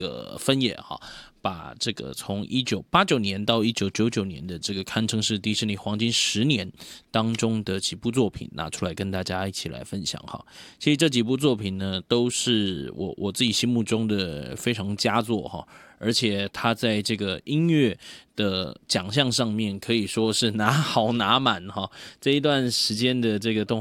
分野哈，把这个从1989年到1999年的这个堪称是迪士尼黄金10年当中的几部作品拿出来跟大家一起来分享哈。其实这几部作品呢，都是我自己心目中的非常佳作哈，而且他在这个音乐的奖项上面可以说是拿好拿满哈。这一段时间的这个动